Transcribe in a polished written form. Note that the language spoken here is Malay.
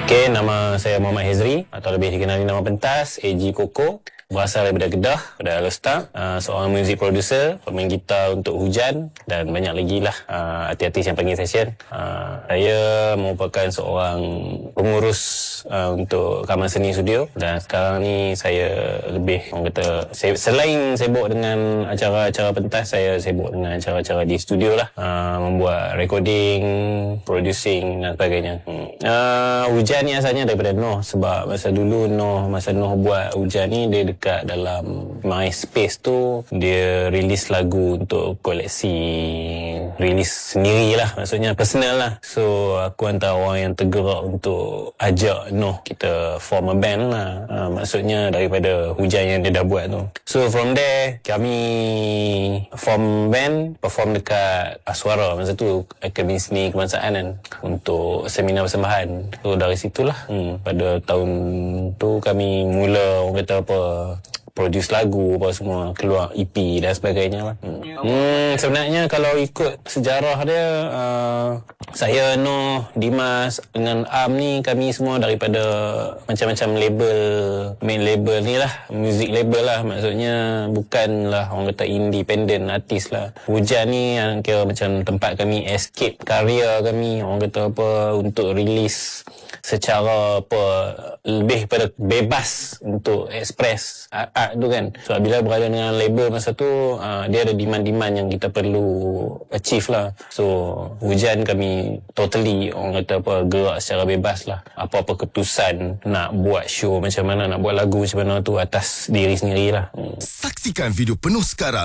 Okay, nama saya Muhammad Hezri atau lebih dikenali nama pentas AG Koko. Berasal daripada Kedah, pada Alostar. Seorang music producer, pemain gitar untuk Hujan dan banyak lagi lah artis-artis yang panggil session. Saya merupakan seorang pengurus untuk Kamal Seni Studio dan sekarang ni saya lebih, orang kata, selain sibuk dengan acara-acara pentas, saya sibuk dengan acara-acara di studio lah. Membuat recording, producing dan sebagainya. Hujan ni asalnya daripada Noh, sebab masa dulu masa Noh buat Hujan ni, dia dekat dalam MySpace tu, dia release lagu untuk koleksi, release sendiri lah, maksudnya personal lah. So aku antara orang yang tergerak untuk ajak Noh kita form a band lah, maksudnya daripada Hujan yang dia dah buat tu. So from there kami form band, perform dekat Aswara masa tu, Akademi Seni Kebangsaan kan, untuk seminar persembahan. So dari situlah pada tahun tu kami mula, orang kata apa, produce lagu apa semua, keluar EP dan sebagainya lah. Sebenarnya kalau ikut sejarah dia, saya, Noh, Dimas dengan Am ni, kami semua daripada macam-macam label, main label ni lah, music label lah, maksudnya bukanlah orang kata independent artist lah. Hujan ni yang kira macam tempat kami escape karya kami, orang kata apa, untuk release secara apa, lebih pada bebas untuk express art tu kan. So bila berada dengan label masa tu, dia ada demand-demand yang kita perlu achieve lah. So Hujan kami totally, orang kata apa, gerak secara bebas lah. Apa-apa keputusan nak buat show macam mana, nak buat lagu macam mana tu atas diri sendiri lah. Saksikan video penuh sekarang